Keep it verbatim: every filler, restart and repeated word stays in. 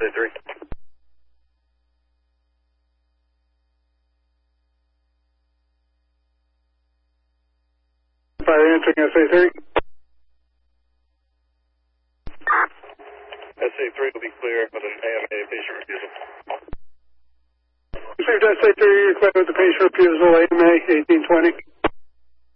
A three. Fire answering S A three. S A three will be clear with an A M A patient refusal. Received S A three, you're clear with the patient refusal, A M A eighteen twenty.